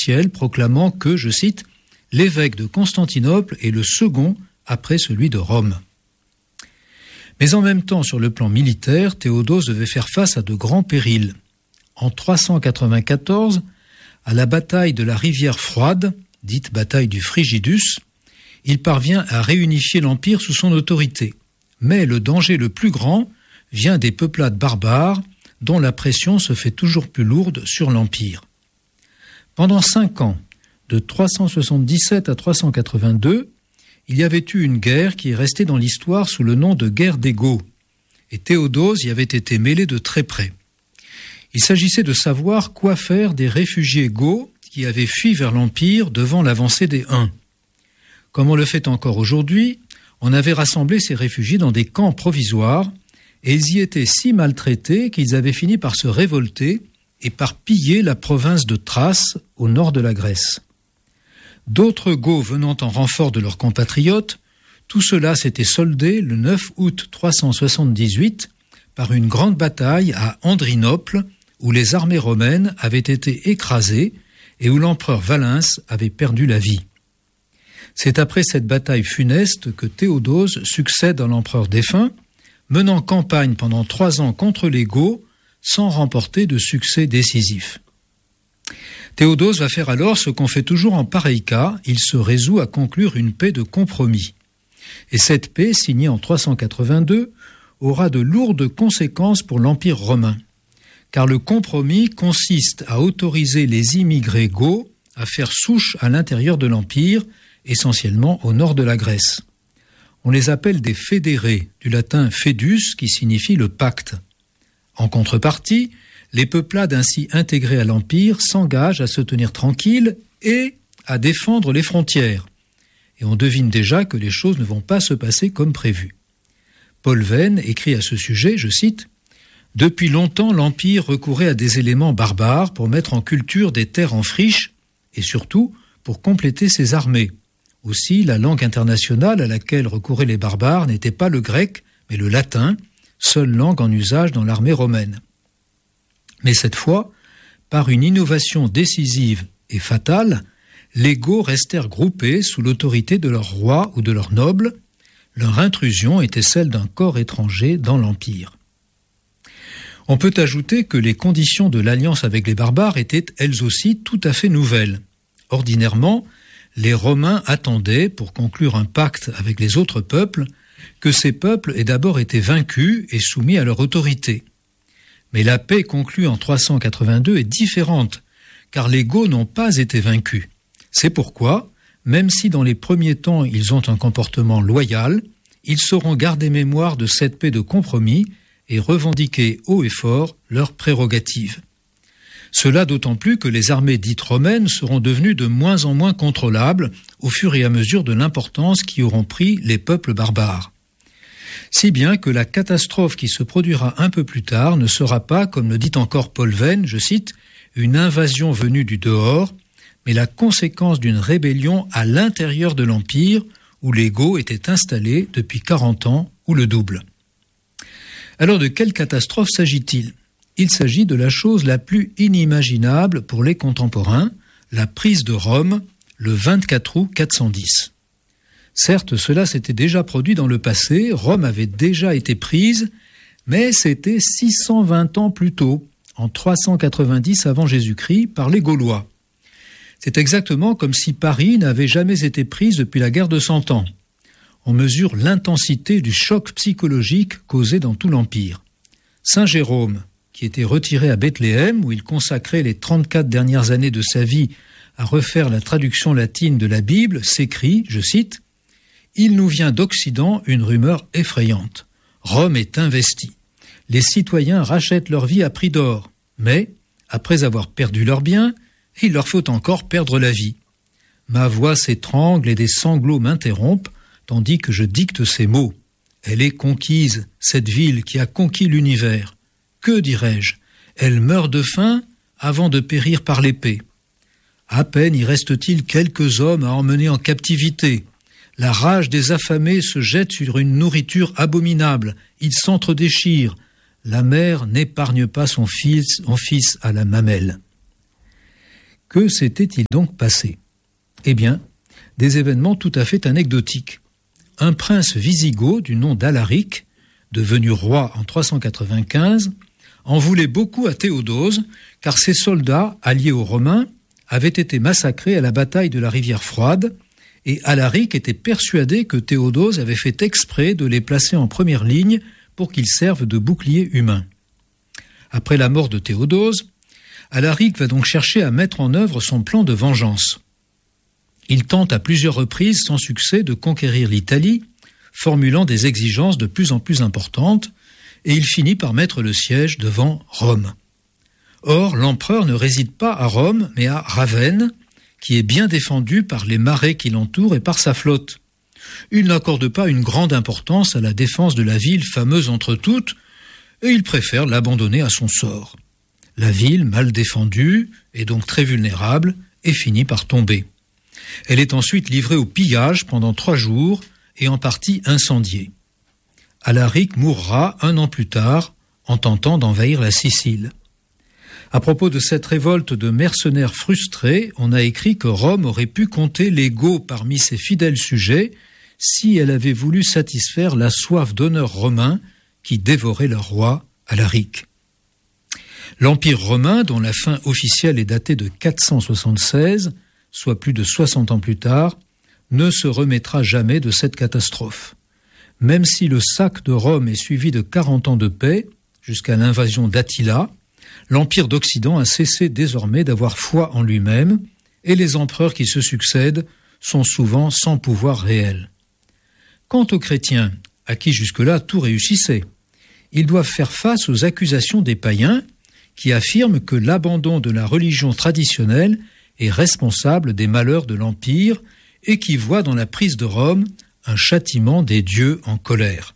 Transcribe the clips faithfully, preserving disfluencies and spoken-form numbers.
officielle proclamant que, je cite, « l'évêque de Constantinople est le second après celui de Rome ». Mais en même temps, sur le plan militaire, Théodose devait faire face à de grands périls. En trois cent quatre-vingt-quatorze, à la bataille de la rivière Froide, dite bataille du Frigidus, il parvient à réunifier l'Empire sous son autorité. Mais le danger le plus grand vient des peuplades barbares dont la pression se fait toujours plus lourde sur l'Empire. Pendant cinq ans, de trois cent soixante-dix-sept à trois cent quatre-vingt-deux, il y avait eu une guerre qui est restée dans l'histoire sous le nom de guerre des Goths, et Théodose y avait été mêlé de très près. Il s'agissait de savoir quoi faire des réfugiés goths qui avaient fui vers l'Empire devant l'avancée des Huns. Comme on le fait encore aujourd'hui, on avait rassemblé ces réfugiés dans des camps provisoires, et ils y étaient si maltraités qu'ils avaient fini par se révolter et par piller la province de Thrace au nord de la Grèce. D'autres Goths venant en renfort de leurs compatriotes, tout cela s'était soldé le neuf août trois cent soixante-dix-huit par une grande bataille à Andrinople où les armées romaines avaient été écrasées et où l'empereur Valens avait perdu la vie. C'est après cette bataille funeste que Théodose succède à l'empereur défunt, menant campagne pendant trois ans contre les Goths sans remporter de succès décisif. Théodose va faire alors ce qu'on fait toujours en pareil cas, il se résout à conclure une paix de compromis. Et cette paix, signée en trois cent quatre-vingt-deux, aura de lourdes conséquences pour l'Empire romain, car le compromis consiste à autoriser les immigrés goths à faire souche à l'intérieur de l'Empire, essentiellement au nord de la Grèce. On les appelle des fédérés, du latin fedus, qui signifie le pacte. En contrepartie, les peuplades ainsi intégrées à l'Empire s'engagent à se tenir tranquilles et à défendre les frontières. Et on devine déjà que les choses ne vont pas se passer comme prévu. Paul Venn écrit à ce sujet, je cite, « Depuis longtemps, l'Empire recourait à des éléments barbares pour mettre en culture des terres en friche et surtout pour compléter ses armées. Aussi, la langue internationale à laquelle recouraient les barbares n'était pas le grec, mais le latin, seule langue en usage dans l'armée romaine. Mais cette fois, par une innovation décisive et fatale, les Goths restèrent groupés sous l'autorité de leur roi ou de leurs nobles. Leur intrusion était celle d'un corps étranger dans l'Empire. On peut ajouter que les conditions de l'alliance avec les barbares étaient elles aussi tout à fait nouvelles. Ordinairement, les Romains attendaient, pour conclure un pacte avec les autres peuples, que ces peuples aient d'abord été vaincus et soumis à leur autorité. Mais la paix conclue en trois cent quatre-vingt-deux est différente, car les Goths n'ont pas été vaincus. C'est pourquoi, même si dans les premiers temps ils ont un comportement loyal, ils sauront garder mémoire de cette paix de compromis et revendiquer haut et fort leurs prérogatives. Cela d'autant plus que les armées dites romaines seront devenues de moins en moins contrôlables au fur et à mesure de l'importance qu'y auront pris les peuples barbares. Si bien que la catastrophe qui se produira un peu plus tard ne sera pas, comme le dit encore Paul Venn, je cite, « une invasion venue du dehors », mais la conséquence d'une rébellion à l'intérieur de l'Empire où les Goths étaient installés depuis quarante ans ou le double. Alors de quelle catastrophe s'agit-il ? Il s'agit de la chose la plus inimaginable pour les contemporains, la prise de Rome, le vingt-quatre août quatre cent dix. Certes, cela s'était déjà produit dans le passé, Rome avait déjà été prise, mais c'était six cent vingt ans plus tôt, en trois cent quatre-vingt-dix avant Jésus-Christ, par les Gaulois. C'est exactement comme si Paris n'avait jamais été prise depuis la guerre de Cent Ans. On mesure l'intensité du choc psychologique causé dans tout l'Empire. Saint Jérôme, qui était retiré à Bethléem, où il consacrait les trente-quatre dernières années de sa vie à refaire la traduction latine de la Bible, s'écrit, je cite, « Il nous vient d'Occident une rumeur effrayante. Rome est investie. Les citoyens rachètent leur vie à prix d'or, mais, après avoir perdu leurs biens, il leur faut encore perdre la vie. Ma voix s'étrangle et des sanglots m'interrompent, tandis que je dicte ces mots. Elle est conquise, cette ville qui a conquis l'univers. Que dirais-je ? Elle meurt de faim avant de périr par l'épée. À peine y reste-t-il quelques hommes à emmener en captivité. La rage des affamés se jette sur une nourriture abominable. Ils s'entre-déchirent. La mère n'épargne pas son fils, son fils à la mamelle. Que s'était-il donc passé ? Eh bien, des événements tout à fait anecdotiques. Un prince wisigoth du nom d'Alaric, devenu roi en trois cent quatre-vingt-quinze, en voulait beaucoup à Théodose, car ses soldats, alliés aux Romains, avaient été massacrés à la bataille de la rivière Froide, et Alaric était persuadé que Théodose avait fait exprès de les placer en première ligne pour qu'ils servent de bouclier humain. Après la mort de Théodose, Alaric va donc chercher à mettre en œuvre son plan de vengeance. Il tente à plusieurs reprises sans succès de conquérir l'Italie, formulant des exigences de plus en plus importantes, et il finit par mettre le siège devant Rome. Or, l'empereur ne réside pas à Rome, mais à Ravenne, qui est bien défendu par les marais qui l'entourent et par sa flotte. Il n'accorde pas une grande importance à la défense de la ville fameuse entre toutes, et il préfère l'abandonner à son sort. La ville, mal défendue, est donc très vulnérable et finit par tomber. Elle est ensuite livrée au pillage pendant trois jours et en partie incendiée. Alaric mourra un an plus tard en tentant d'envahir la Sicile. À propos de cette révolte de mercenaires frustrés, on a écrit que Rome aurait pu compter les Goths parmi ses fidèles sujets si elle avait voulu satisfaire la soif d'honneur romain qui dévorait leur roi, Alaric. L'Empire romain, dont la fin officielle est datée de quatre cent soixante-seize, soit plus de soixante ans plus tard, ne se remettra jamais de cette catastrophe. Même si le sac de Rome est suivi de quarante ans de paix, jusqu'à l'invasion d'Attila, l'Empire d'Occident a cessé désormais d'avoir foi en lui-même, et les empereurs qui se succèdent sont souvent sans pouvoir réel. Quant aux chrétiens, à qui jusque-là tout réussissait, ils doivent faire face aux accusations des païens qui affirment que l'abandon de la religion traditionnelle est responsable des malheurs de l'Empire et qui voient dans la prise de Rome un châtiment des dieux en colère.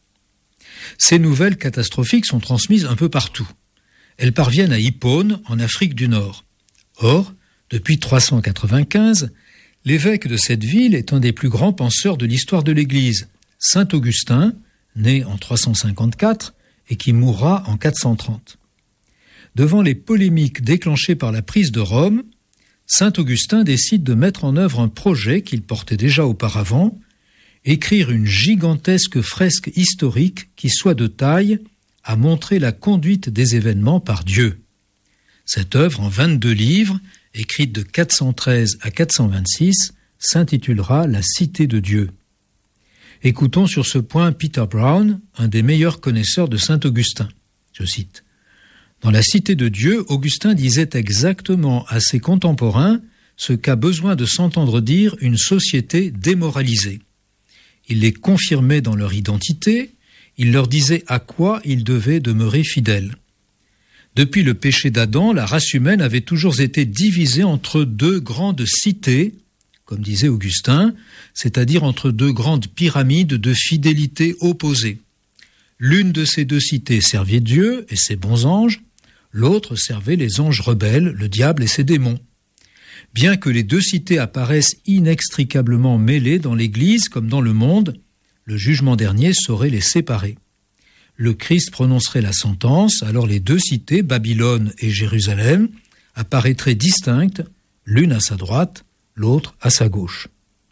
Ces nouvelles catastrophiques sont transmises un peu partout. Elles parviennent à Hippone, en Afrique du Nord. Or, depuis trois cent quatre-vingt-quinze, l'évêque de cette ville est un des plus grands penseurs de l'histoire de l'Église, saint Augustin, né en trois cent cinquante-quatre et qui mourra en quatre cent trente. Devant les polémiques déclenchées par la prise de Rome, saint Augustin décide de mettre en œuvre un projet qu'il portait déjà auparavant, écrire une gigantesque fresque historique qui soit de taille à montrer la conduite des événements par Dieu. Cette œuvre en vingt-deux livres, écrite de quatre cent treize à quatre cent vingt-six, s'intitulera La Cité de Dieu. Écoutons sur ce point Peter Brown, un des meilleurs connaisseurs de saint Augustin. Je cite. « Dans La Cité de Dieu, Augustin disait exactement à ses contemporains ce qu'a besoin de s'entendre dire une société démoralisée. Il les confirmait dans leur identité, il leur disait à quoi ils devaient demeurer fidèles. Depuis le péché d'Adam, la race humaine avait toujours été divisée entre deux grandes cités, comme disait Augustin, c'est-à-dire entre deux grandes pyramides de fidélité opposées. L'une de ces deux cités servait Dieu et ses bons anges, l'autre servait les anges rebelles, le diable et ses démons. Bien que les deux cités apparaissent inextricablement mêlées dans l'Église comme dans le monde, le jugement dernier saurait les séparer. Le Christ prononcerait la sentence, alors les deux cités, Babylone et Jérusalem, apparaîtraient distinctes, l'une à sa droite, l'autre à sa gauche.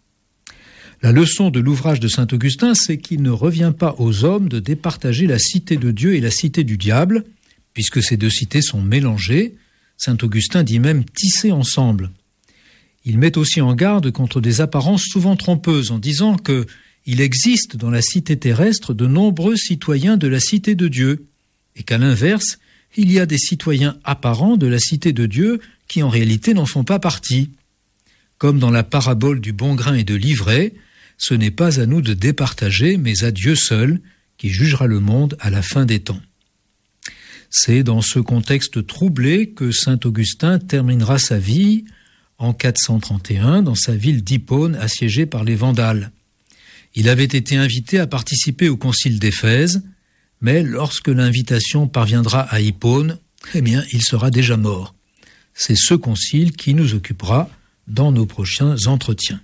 La leçon de l'ouvrage de saint Augustin, c'est qu'il ne revient pas aux hommes de départager la cité de Dieu et la cité du diable, puisque ces deux cités sont mélangées. Saint Augustin dit même tissées ensemble. Il met aussi en garde contre des apparences souvent trompeuses en disant que il existe dans la cité terrestre de nombreux citoyens de la cité de Dieu, et qu'à l'inverse, il y a des citoyens apparents de la cité de Dieu qui en réalité n'en font pas partie. Comme dans la parabole du bon grain et de l'ivraie, ce n'est pas à nous de départager, mais à Dieu seul, qui jugera le monde à la fin des temps. C'est dans ce contexte troublé que saint Augustin terminera sa vie en quatre cent trente et un dans sa ville d'Hippone assiégée par les Vandales. Il avait été invité à participer au concile d'Éphèse, mais lorsque l'invitation parviendra à Hippone, eh bien, il sera déjà mort. C'est ce concile qui nous occupera dans nos prochains entretiens.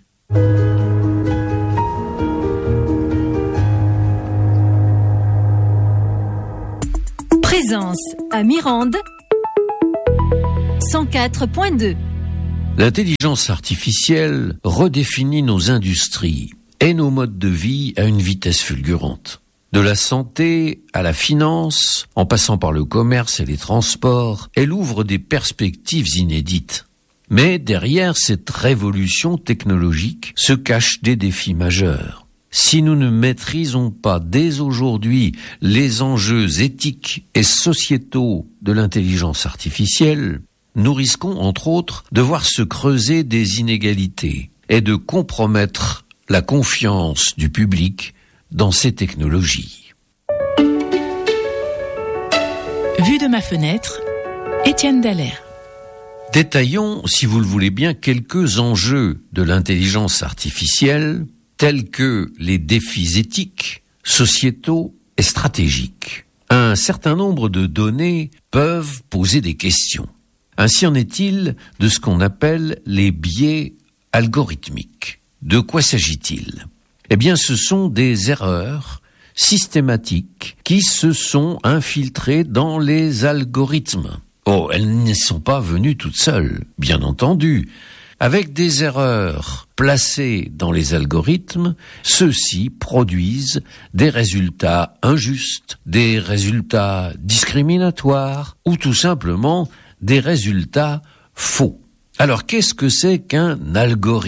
Présence à Mirande, cent quatre point deux. L'intelligence artificielle redéfinit nos industries et nos modes de vie à une vitesse fulgurante. De la santé à la finance, en passant par le commerce et les transports, elle ouvre des perspectives inédites. Mais derrière cette révolution technologique se cachent des défis majeurs. Si nous ne maîtrisons pas dès aujourd'hui les enjeux éthiques et sociétaux de l'intelligence artificielle, nous risquons, entre autres, de voir se creuser des inégalités et de compromettre la confiance du public dans ces technologies. Vue de ma fenêtre, Étienne Dallaire. Détaillons, si vous le voulez bien, quelques enjeux de l'intelligence artificielle, tels que les défis éthiques, sociétaux et stratégiques. Un certain nombre de données peuvent poser des questions. Ainsi en est-il de ce qu'on appelle les biais algorithmiques. De quoi s'agit-il ? Eh bien, ce sont des erreurs systématiques qui se sont infiltrées dans les algorithmes. Oh, elles ne sont pas venues toutes seules, bien entendu. Avec des erreurs placées dans les algorithmes, ceux-ci produisent des résultats injustes, des résultats discriminatoires ou tout simplement des résultats faux. Alors, qu'est-ce que c'est qu'un algorithme ?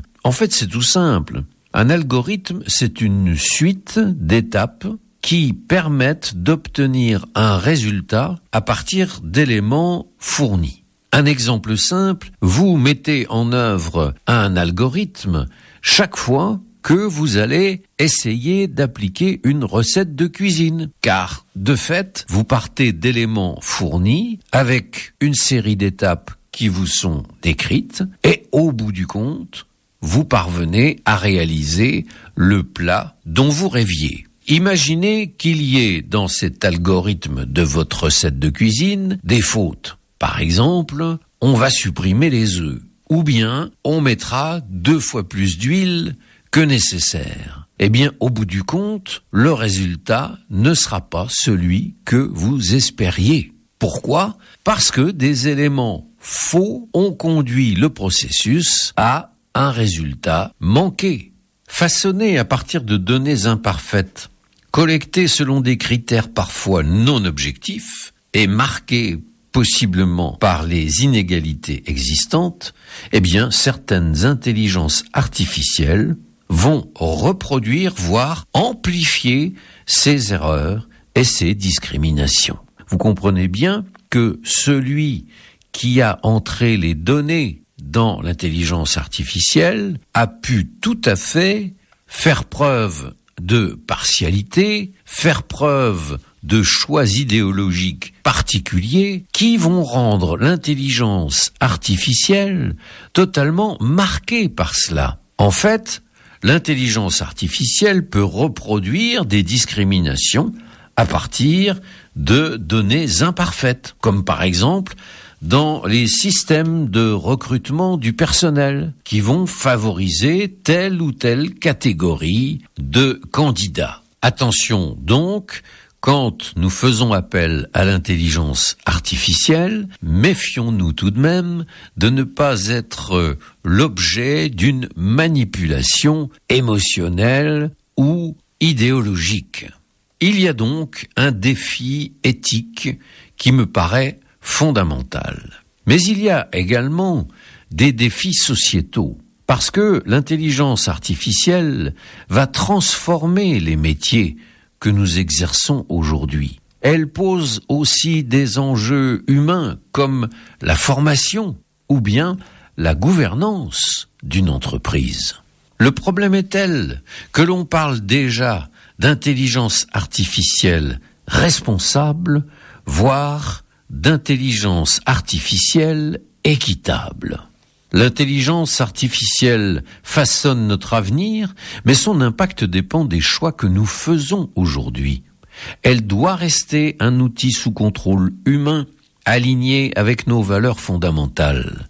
En fait, c'est tout simple. Un algorithme, c'est une suite d'étapes qui permettent d'obtenir un résultat à partir d'éléments fournis. Un exemple simple, vous mettez en œuvre un algorithme chaque fois que vous allez essayer d'appliquer une recette de cuisine. Car, de fait, vous partez d'éléments fournis avec une série d'étapes qui vous sont décrites et au bout du compte, vous parvenez à réaliser le plat dont vous rêviez. Imaginez qu'il y ait dans cet algorithme de votre recette de cuisine des fautes. Par exemple, on va supprimer les œufs ou bien on mettra deux fois plus d'huile que nécessaire. Eh bien, au bout du compte, le résultat ne sera pas celui que vous espériez. Pourquoi ? Parce que des éléments faux ont conduit le processus à un résultat manqué. Façonné à partir de données imparfaites, collectées selon des critères parfois non objectifs et marqués possiblement par les inégalités existantes, eh bien, certaines intelligences artificielles vont reproduire, voire amplifier ces erreurs et ces discriminations. Vous comprenez bien que celui qui a entré les données dans l'intelligence artificielle a pu tout à fait faire preuve de partialité, faire preuve de choix idéologiques particuliers qui vont rendre l'intelligence artificielle totalement marquée par cela. En fait, l'intelligence artificielle peut reproduire des discriminations à partir de données imparfaites, comme par exemple dans les systèmes de recrutement du personnel qui vont favoriser telle ou telle catégorie de candidats. Attention donc, quand nous faisons appel à l'intelligence artificielle, méfions-nous tout de même de ne pas être l'objet d'une manipulation émotionnelle ou idéologique. Il y a donc un défi éthique qui me paraît fondamental. Mais il y a également des défis sociétaux, parce que l'intelligence artificielle va transformer les métiers que nous exerçons aujourd'hui. Elle pose aussi des enjeux humains comme la formation ou bien la gouvernance d'une entreprise. Le problème est tel que l'on parle déjà d'intelligence artificielle responsable, voire d'intelligence artificielle équitable. L'intelligence artificielle façonne notre avenir, mais son impact dépend des choix que nous faisons aujourd'hui. Elle doit rester un outil sous contrôle humain, aligné avec nos valeurs fondamentales.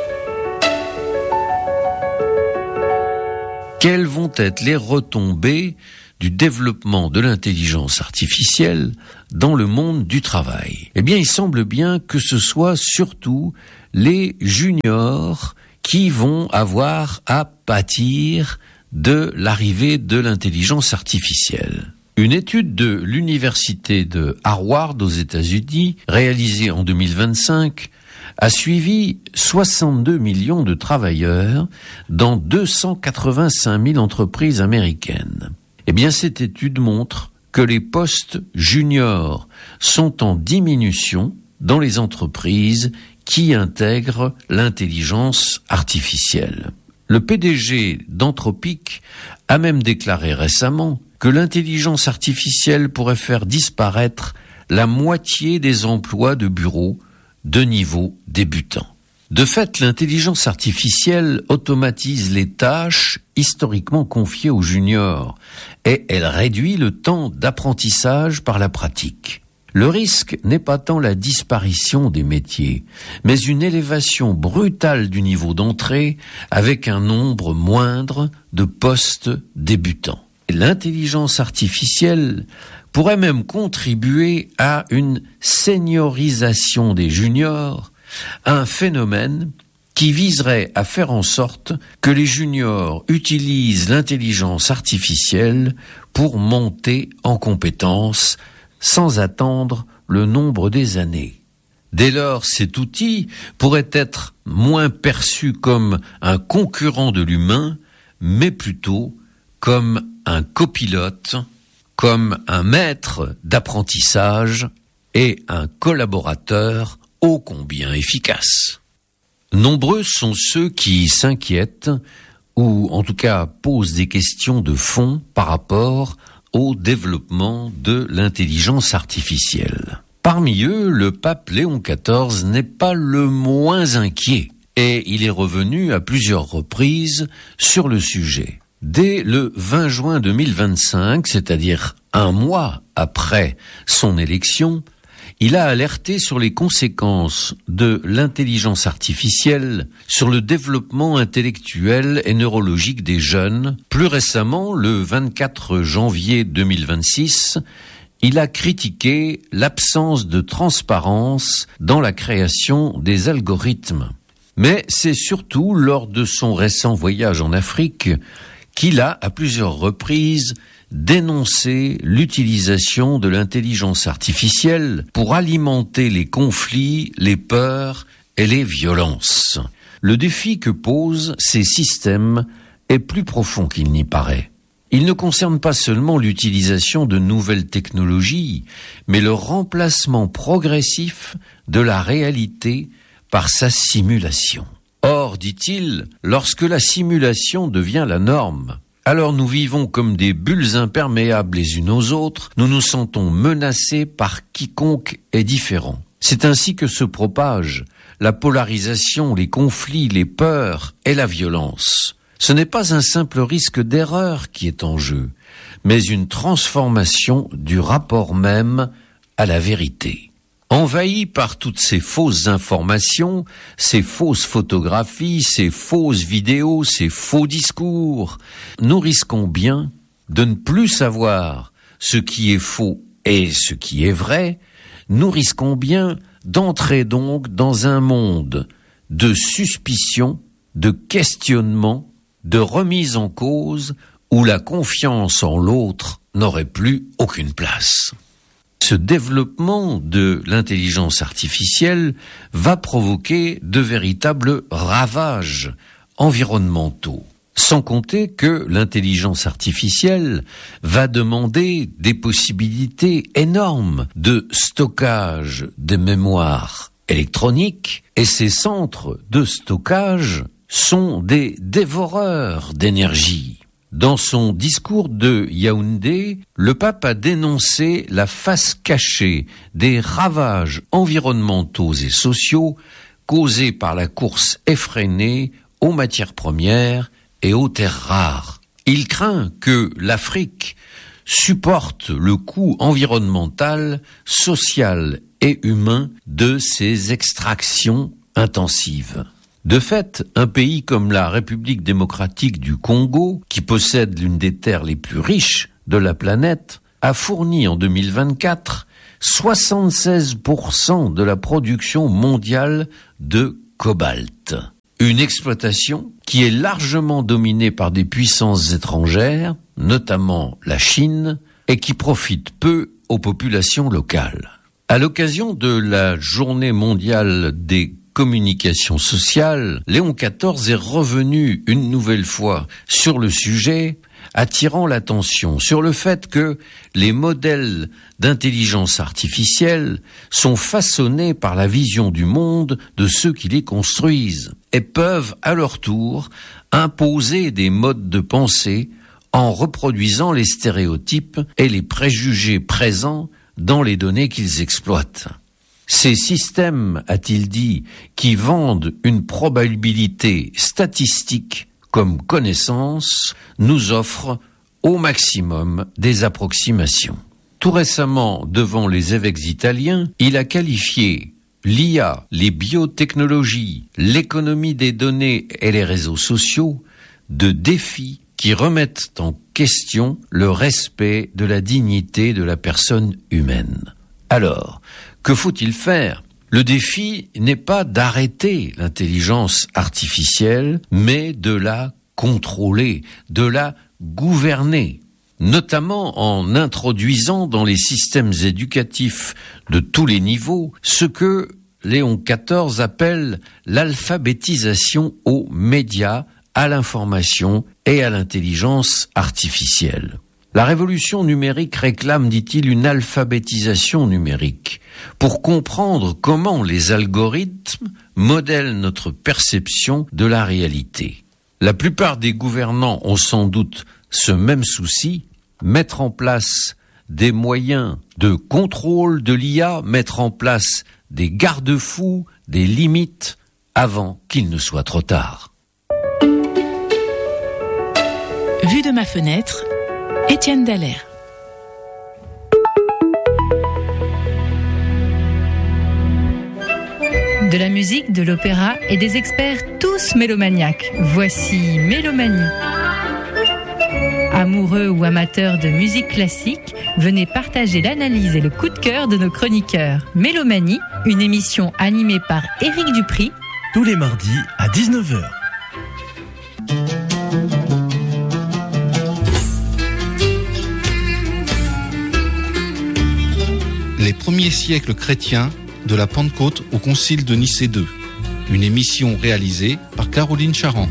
Quelles vont être les retombées du développement de l'intelligence artificielle dans le monde du travail? Eh bien, il semble bien que ce soit surtout les juniors qui vont avoir à pâtir de l'arrivée de l'intelligence artificielle. Une étude de l'université de Harvard aux États-Unis, réalisée en deux mille vingt-cinq, a suivi soixante-deux millions de travailleurs dans deux cent quatre-vingt-cinq mille entreprises américaines. Eh bien, cette étude montre que les postes juniors sont en diminution dans les entreprises qui intègrent l'intelligence artificielle. Le P D G d'Anthropic a même déclaré récemment que l'intelligence artificielle pourrait faire disparaître la moitié des emplois de bureau de niveau débutant. De fait, l'intelligence artificielle automatise les tâches historiquement confiées aux juniors et elle réduit le temps d'apprentissage par la pratique. Le risque n'est pas tant la disparition des métiers, mais une élévation brutale du niveau d'entrée avec un nombre moindre de postes débutants. Et l'intelligence artificielle pourrait même contribuer à une seniorisation des juniors, un phénomène qui viserait à faire en sorte que les juniors utilisent l'intelligence artificielle pour monter en compétences sans attendre le nombre des années. Dès lors, cet outil pourrait être moins perçu comme un concurrent de l'humain, mais plutôt comme un copilote, comme un maître d'apprentissage et un collaborateur ô combien efficace. Nombreux sont ceux qui s'inquiètent ou en tout cas posent des questions de fond par rapport au développement de l'intelligence artificielle. Parmi eux, le pape Léon quatorze n'est pas le moins inquiet et il est revenu à plusieurs reprises sur le sujet. Dès le vingt juin deux mille vingt-cinq, c'est-à-dire un mois après son élection, il a alerté sur les conséquences de l'intelligence artificielle sur le développement intellectuel et neurologique des jeunes. Plus récemment, le vingt-quatre janvier deux mille vingt-six, il a critiqué l'absence de transparence dans la création des algorithmes. Mais c'est surtout lors de son récent voyage en Afrique qu'il a, à plusieurs reprises, dénoncer l'utilisation de l'intelligence artificielle pour alimenter les conflits, les peurs et les violences. Le défi que posent ces systèmes est plus profond qu'il n'y paraît. Il ne concerne pas seulement l'utilisation de nouvelles technologies, mais le remplacement progressif de la réalité par sa simulation. Or, dit-il, lorsque la simulation devient la norme, alors nous vivons comme des bulles imperméables les unes aux autres, nous nous sentons menacés par quiconque est différent. C'est ainsi que se propage la polarisation, les conflits, les peurs et la violence. Ce n'est pas un simple risque d'erreur qui est en jeu, mais une transformation du rapport même à la vérité. Envahis par toutes ces fausses informations, ces fausses photographies, ces fausses vidéos, ces faux discours, nous risquons bien de ne plus savoir ce qui est faux et ce qui est vrai. Nous risquons bien d'entrer donc dans un monde de suspicion, de questionnement, de remise en cause, où la confiance en l'autre n'aurait plus aucune place. Ce développement de l'intelligence artificielle va provoquer de véritables ravages environnementaux. Sans compter que l'intelligence artificielle va demander des possibilités énormes de stockage de mémoire électronique et ces centres de stockage sont des dévoreurs d'énergie. Dans son discours de Yaoundé, le pape a dénoncé la face cachée des ravages environnementaux et sociaux causés par la course effrénée aux matières premières et aux terres rares. Il craint que l'Afrique supporte le coût environnemental, social et humain de ces extractions intensives. De fait, un pays comme la République démocratique du Congo, qui possède l'une des terres les plus riches de la planète, a fourni en deux mille vingt-quatre soixante-seize pour cent de la production mondiale de cobalt. Une exploitation qui est largement dominée par des puissances étrangères, notamment la Chine, et qui profite peu aux populations locales. À l'occasion de la Journée mondiale des communications sociales, Léon quatorze est revenu une nouvelle fois sur le sujet, attirant l'attention sur le fait que les modèles d'intelligence artificielle sont façonnés par la vision du monde de ceux qui les construisent et peuvent à leur tour imposer des modes de pensée en reproduisant les stéréotypes et les préjugés présents dans les données qu'ils exploitent. Ces systèmes, a-t-il dit, qui vendent une probabilité statistique comme connaissance, nous offrent au maximum des approximations. Tout récemment, devant les évêques italiens, il a qualifié l'I A, les biotechnologies, l'économie des données et les réseaux sociaux de défis qui remettent en question le respect de la dignité de la personne humaine. Alors, que faut-il faire ? Le défi n'est pas d'arrêter l'intelligence artificielle, mais de la contrôler, de la gouverner, notamment en introduisant dans les systèmes éducatifs de tous les niveaux ce que Léon quatorze appelle l'alphabétisation aux médias, à l'information et à l'intelligence artificielle. La révolution numérique réclame, dit-il, une alphabétisation numérique pour comprendre comment les algorithmes modèlent notre perception de la réalité. La plupart des gouvernants ont sans doute ce même souci, mettre en place des moyens de contrôle de l'I A, mettre en place des garde-fous, des limites, avant qu'il ne soit trop tard. Vue de ma fenêtre, Étienne Dallaire. De la musique, de l'opéra et des experts tous mélomaniaques. Voici Mélomanie. Amoureux ou amateurs de musique classique, venez partager l'analyse et le coup de cœur de nos chroniqueurs. Mélomanie, une émission animée par Éric Dupri, tous les mardis à dix-neuf heures. Les premiers siècles chrétiens, de la Pentecôte au Concile de Nicée deux. Une émission réalisée par Caroline Charrand.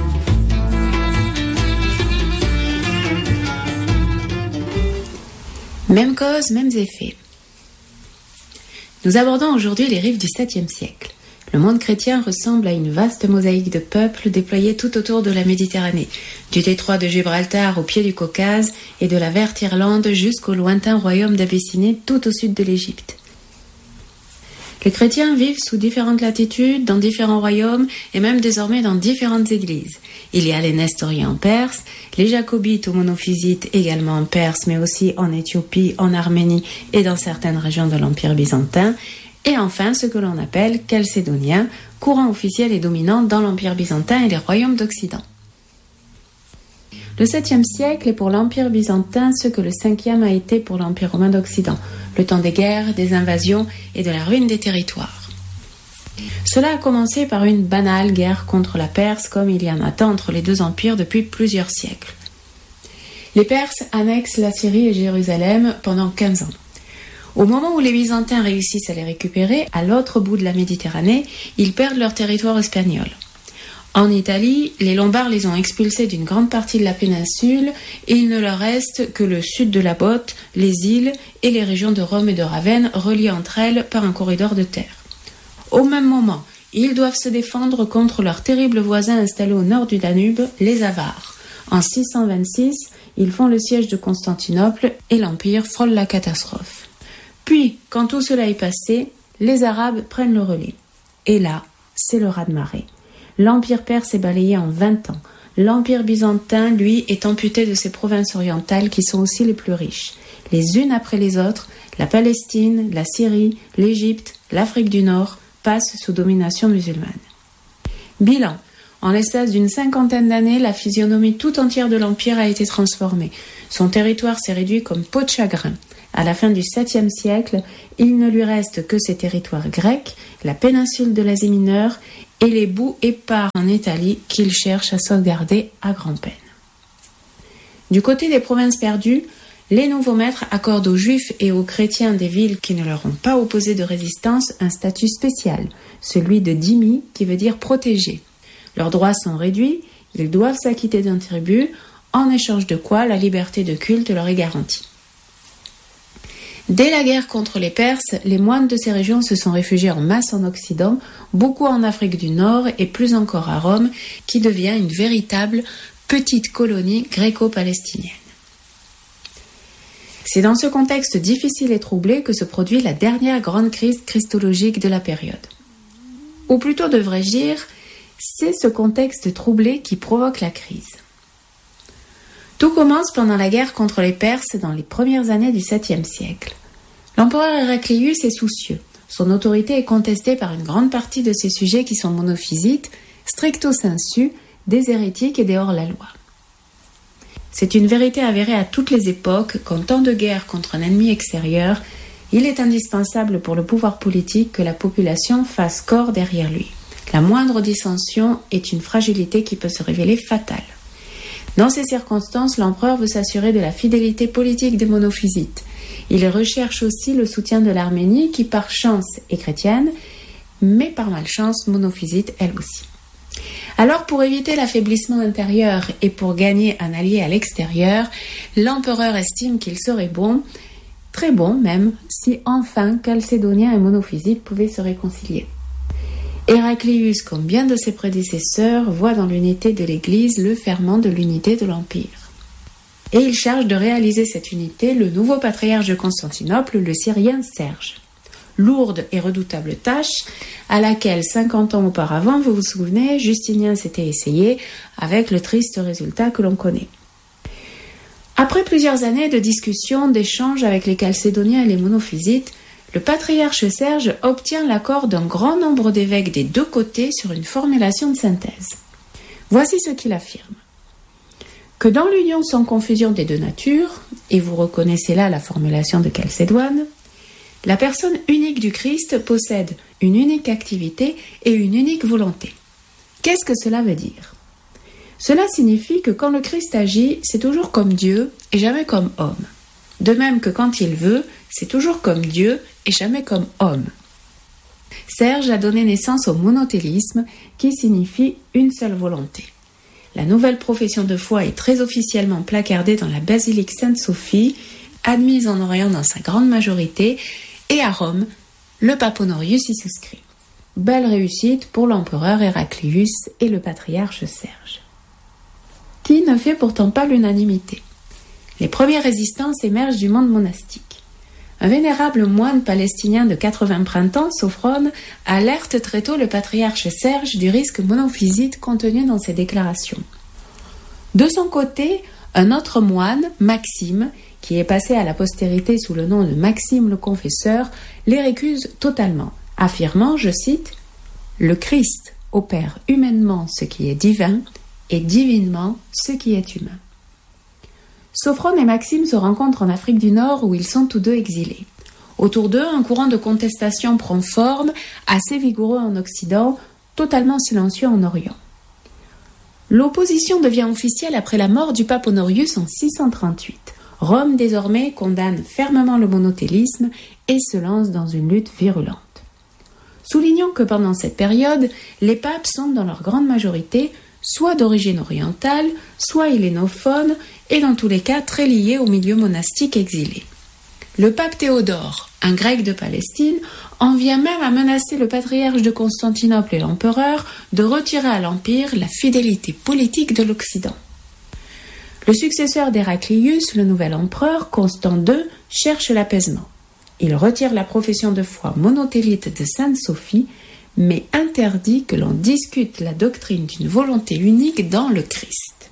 Même cause, mêmes effets. Nous abordons aujourd'hui les rives du septième siècle. Le monde chrétien ressemble à une vaste mosaïque de peuples déployés tout autour de la Méditerranée, du détroit de Gibraltar au pied du Caucase et de la verte Irlande jusqu'au lointain royaume d'Abyssinie tout au sud de l'Égypte. Les chrétiens vivent sous différentes latitudes, dans différents royaumes et même désormais dans différentes églises. Il y a les Nestoriens en Perse, les Jacobites ou monophysites également en Perse, mais aussi en Éthiopie, en Arménie et dans certaines régions de l'Empire byzantin. Et enfin, ce que l'on appelle Chalcédoniens, courant officiel et dominant dans l'Empire byzantin et les royaumes d'Occident. Le septième siècle est pour l'Empire byzantin ce que le cinquième a été pour l'Empire romain d'Occident, le temps des guerres, des invasions et de la ruine des territoires. Cela a commencé par une banale guerre contre la Perse, comme il y en a tant entre les deux empires depuis plusieurs siècles. Les Perses annexent la Syrie et Jérusalem pendant quinze ans. Au moment où les Byzantins réussissent à les récupérer, à l'autre bout de la Méditerranée, ils perdent leur territoire espagnol. En Italie, les Lombards les ont expulsés d'une grande partie de la péninsule et il ne leur reste que le sud de la Botte, les îles et les régions de Rome et de Ravenne reliées entre elles par un corridor de terre. Au même moment, ils doivent se défendre contre leurs terribles voisins installés au nord du Danube, les Avars. En six cent vingt-six, ils font le siège de Constantinople et l'Empire frôle la catastrophe. Puis, quand tout cela est passé, les Arabes prennent le relais. Et là, c'est le raz-de-marée. L'Empire perse est balayé en vingt ans. L'Empire byzantin, lui, est amputé de ses provinces orientales qui sont aussi les plus riches. Les unes après les autres, la Palestine, la Syrie, l'Égypte, l'Afrique du Nord passent sous domination musulmane. Bilan. En l'espace d'une cinquantaine d'années, la physionomie tout entière de l'Empire a été transformée. Son territoire s'est réduit comme peau de chagrin. À la fin du septième siècle, il ne lui reste que ses territoires grecs, la péninsule de l'Asie mineure et les bouts épars en Italie qu'il cherche à sauvegarder à grand-peine. Du côté des provinces perdues, les nouveaux maîtres accordent aux juifs et aux chrétiens des villes qui ne leur ont pas opposé de résistance un statut spécial, celui de dhimmi qui veut dire protégé. Leurs droits sont réduits, ils doivent s'acquitter d'un tribut, en échange de quoi la liberté de culte leur est garantie. Dès la guerre contre les Perses, les moines de ces régions se sont réfugiés en masse en Occident, beaucoup en Afrique du Nord et plus encore à Rome, qui devient une véritable petite colonie gréco-palestinienne. C'est dans ce contexte difficile et troublé que se produit la dernière grande crise christologique de la période. Ou plutôt devrais-je dire, c'est ce contexte troublé qui provoque la crise. Tout commence pendant la guerre contre les Perses dans les premières années du septième siècle. L'empereur Héraclius est soucieux. Son autorité est contestée par une grande partie de ses sujets qui sont monophysites, stricto sensu, des hérétiques et des hors-la-loi. C'est une vérité avérée à toutes les époques qu'en temps de guerre contre un ennemi extérieur, il est indispensable pour le pouvoir politique que la population fasse corps derrière lui. La moindre dissension est une fragilité qui peut se révéler fatale. Dans ces circonstances, l'empereur veut s'assurer de la fidélité politique des monophysites. Il recherche aussi le soutien de l'Arménie qui par chance est chrétienne, mais par malchance monophysite elle aussi. Alors pour éviter l'affaiblissement intérieur et pour gagner un allié à l'extérieur, l'empereur estime qu'il serait bon, très bon même, si enfin Chalcédoniens et monophysites pouvaient se réconcilier. Héraclius, comme bien de ses prédécesseurs, voit dans l'unité de l'Église le ferment de l'unité de l'Empire. Et il charge de réaliser cette unité le nouveau patriarche de Constantinople, le Syrien Serge. Lourde et redoutable tâche, à laquelle cinquante ans auparavant, vous vous souvenez, Justinien s'était essayé, avec le triste résultat que l'on connaît. Après plusieurs années de discussions, d'échanges avec les Chalcédoniens et les monophysites, le patriarche Serge obtient l'accord d'un grand nombre d'évêques des deux côtés sur une formulation de synthèse. Voici ce qu'il affirme. Que dans l'union sans confusion des deux natures, et vous reconnaissez là la formulation de Chalcédoine, la personne unique du Christ possède une unique activité et une unique volonté. Qu'est-ce que cela veut dire ? Cela signifie que quand le Christ agit, c'est toujours comme Dieu et jamais comme homme. De même que quand il veut, c'est toujours comme Dieu et jamais comme homme. Serge a donné naissance au monothélisme qui signifie une seule volonté. La nouvelle profession de foi est très officiellement placardée dans la basilique Sainte-Sophie, admise en Orient dans sa grande majorité, et à Rome, le pape Honorius y souscrit. Belle réussite pour l'empereur Héraclius et le patriarche Serge. Qui ne fait pourtant pas l'unanimité. Les premières résistances émergent du monde monastique. Un vénérable moine palestinien de quatre-vingts printemps, Sophrone, alerte très tôt le patriarche Serge du risque monophysite contenu dans ses déclarations. De son côté, un autre moine, Maxime, qui est passé à la postérité sous le nom de Maxime le Confesseur, les récuse totalement, affirmant, je cite, « Le Christ opère humainement ce qui est divin et divinement ce qui est humain. » Sophrone et Maxime se rencontrent en Afrique du Nord où ils sont tous deux exilés. Autour d'eux, un courant de contestation prend forme, assez vigoureux en Occident, totalement silencieux en Orient. L'opposition devient officielle après la mort du pape Honorius en six cent trente-huit. Rome, désormais, condamne fermement le monothélisme et se lance dans une lutte virulente. Soulignons que pendant cette période, les papes sont dans leur grande majorité soit d'origine orientale, soit hellénophone, et dans tous les cas très liés au milieu monastique exilé. Le pape Théodore, un grec de Palestine, en vient même à menacer le patriarche de Constantinople et l'empereur de retirer à l'Empire la fidélité politique de l'Occident. Le successeur d'Héraclius, le nouvel empereur, Constant deux, cherche l'apaisement. Il retire la profession de foi monothélite de Sainte-Sophie, mais interdit que l'on discute la doctrine d'une volonté unique dans le Christ.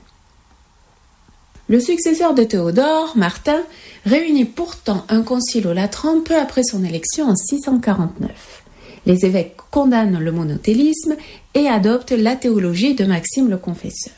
Le successeur de Théodore, Martin, réunit pourtant un concile au Latran peu après son élection en six cent quarante-neuf. Les évêques condamnent le monothélisme et adopte la théologie de Maxime le Confesseur.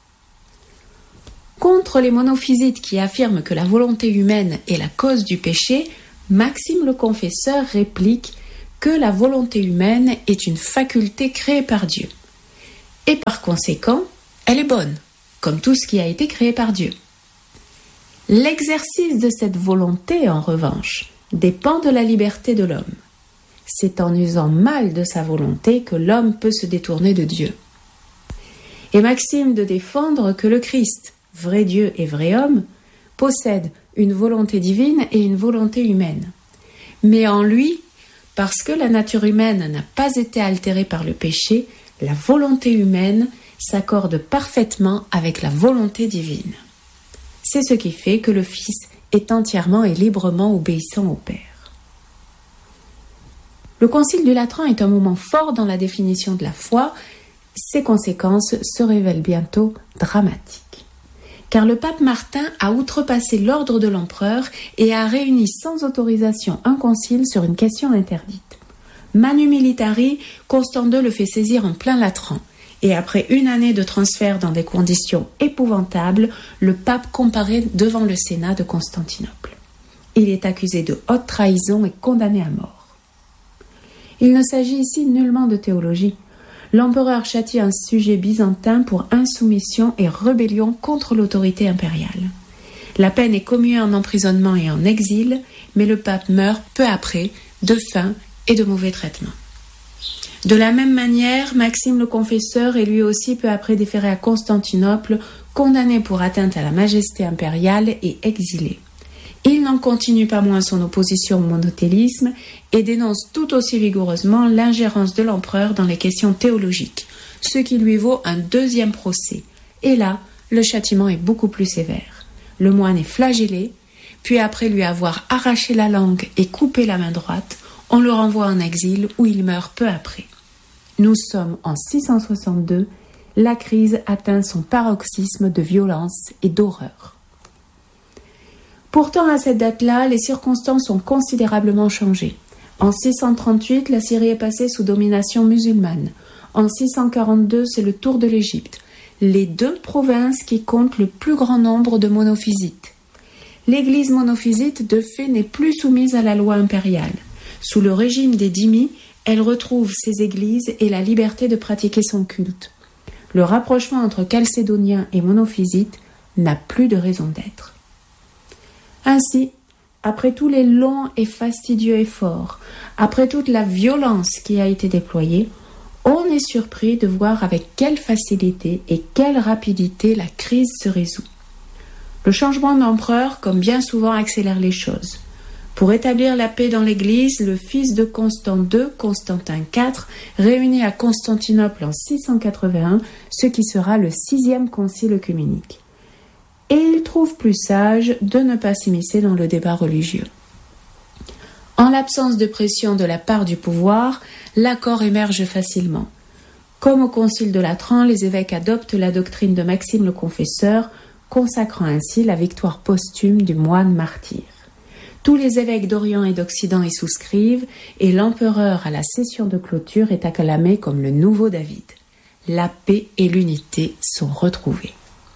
Contre les monophysites qui affirment que la volonté humaine est la cause du péché, Maxime le Confesseur réplique que la volonté humaine est une faculté créée par Dieu. Et par conséquent, elle est bonne, comme tout ce qui a été créé par Dieu. L'exercice de cette volonté, en revanche, dépend de la liberté de l'homme. C'est en usant mal de sa volonté que l'homme peut se détourner de Dieu. Et Maxime de défendre que le Christ, vrai Dieu et vrai homme, possède une volonté divine et une volonté humaine. Mais en lui, parce que la nature humaine n'a pas été altérée par le péché, la volonté humaine s'accorde parfaitement avec la volonté divine. C'est ce qui fait que le Fils est entièrement et librement obéissant au Père. Le Concile du Latran est un moment fort dans la définition de la foi. Ses conséquences se révèlent bientôt dramatiques. Car le pape Martin a outrepassé l'ordre de l'empereur et a réuni sans autorisation un concile sur une question interdite. Manu Militari, Constant deux le fait saisir en plein Latran. Et après une année de transfert dans des conditions épouvantables, le pape comparaît devant le Sénat de Constantinople. Il est accusé de haute trahison et condamné à mort. Il ne s'agit ici nullement de théologie. L'empereur châtie un sujet byzantin pour insoumission et rébellion contre l'autorité impériale. La peine est commuée en emprisonnement et en exil, mais le pape meurt peu après de faim et de mauvais traitements. De la même manière, Maxime le Confesseur est lui aussi peu après déféré à Constantinople, condamné pour atteinte à la majesté impériale et exilé. Il n'en continue pas moins son opposition au monothélisme et dénonce tout aussi vigoureusement l'ingérence de l'empereur dans les questions théologiques, ce qui lui vaut un deuxième procès. Et là, le châtiment est beaucoup plus sévère. Le moine est flagellé, puis après lui avoir arraché la langue et coupé la main droite, on le renvoie en exil où il meurt peu après. Nous sommes en six cent soixante-deux, la crise atteint son paroxysme de violence et d'horreur. Pourtant, à cette date-là, les circonstances ont considérablement changé. En six cent trente-huit, la Syrie est passée sous domination musulmane. En six cent quarante-deux, c'est le tour de l'Égypte. Les deux provinces qui comptent le plus grand nombre de monophysites. L'Église monophysite, de fait, n'est plus soumise à la loi impériale. Sous le régime des dhimmis, elle retrouve ses églises et la liberté de pratiquer son culte. Le rapprochement entre chalcédoniens et monophysites n'a plus de raison d'être. Ainsi, après tous les longs et fastidieux efforts, après toute la violence qui a été déployée, on est surpris de voir avec quelle facilité et quelle rapidité la crise se résout. Le changement d'empereur, comme bien souvent, accélère les choses. Pour établir la paix dans l'Église, le fils de Constant deux, Constantin quatre, réunit à Constantinople en six cent quatre-vingt-un ce qui sera le sixième concile œcuménique. Et il trouve plus sage de ne pas s'immiscer dans le débat religieux. En l'absence de pression de la part du pouvoir, l'accord émerge facilement. Comme au concile de Latran, les évêques adoptent la doctrine de Maxime le Confesseur, consacrant ainsi la victoire posthume du moine martyr. Tous les évêques d'Orient et d'Occident y souscrivent, et l'empereur à la session de clôture est acclamé comme le nouveau David. La paix et l'unité sont retrouvées.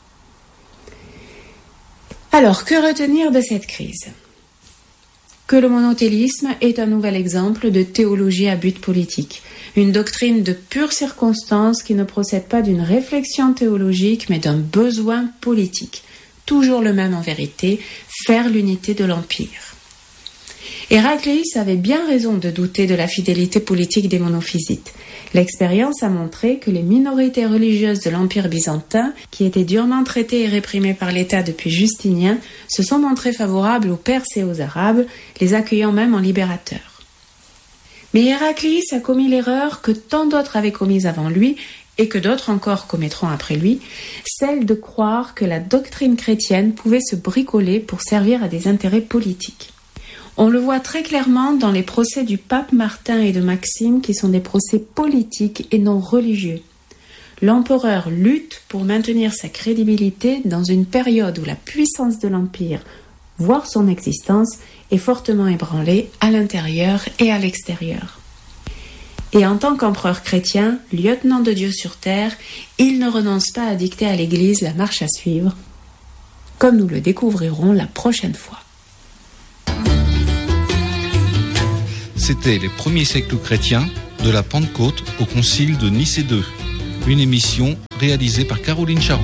Alors, que retenir de cette crise ? Que le monothélisme est un nouvel exemple de théologie à but politique, une doctrine de pure circonstance qui ne procède pas d'une réflexion théologique mais d'un besoin politique, toujours le même en vérité, faire l'unité de l'Empire. Héracléus avait bien raison de douter de la fidélité politique des monophysites. L'expérience a montré que les minorités religieuses de l'Empire byzantin, qui étaient durement traitées et réprimées par l'État depuis Justinien, se sont montrées favorables aux Perses et aux Arabes, les accueillant même en libérateurs. Mais Héracléus a commis l'erreur que tant d'autres avaient commise avant lui, et que d'autres encore commettront après lui, celle de croire que la doctrine chrétienne pouvait se bricoler pour servir à des intérêts politiques. On le voit très clairement dans les procès du pape Martin et de Maxime qui sont des procès politiques et non religieux. L'empereur lutte pour maintenir sa crédibilité dans une période où la puissance de l'Empire, voire son existence, est fortement ébranlée à l'intérieur et à l'extérieur. Et en tant qu'empereur chrétien, lieutenant de Dieu sur terre, il ne renonce pas à dicter à l'Église la marche à suivre, comme nous le découvrirons la prochaine fois. C'était les premiers siècles chrétiens, de la Pentecôte au concile de Nicée deux, une émission réalisée par Caroline Charon.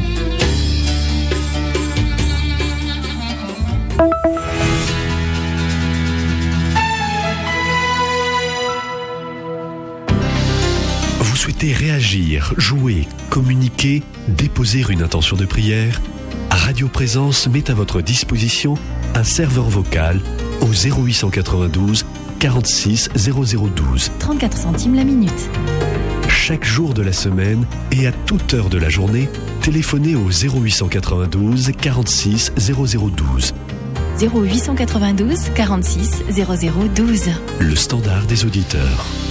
Vous souhaitez réagir, jouer, communiquer, déposer une intention de prière? Radio Présence met à votre disposition un serveur vocal au zéro huit cent quatre-vingt-douze quarante-six zéro zéro douze. trente-quatre centimes la minute. Chaque jour de la semaine et à toute heure de la journée, téléphonez au zéro huit cent quatre-vingt-douze quarante-six zéro zéro douze. zéro huit cent quatre-vingt-douze quarante-six zéro zéro douze. Le standard des auditeurs.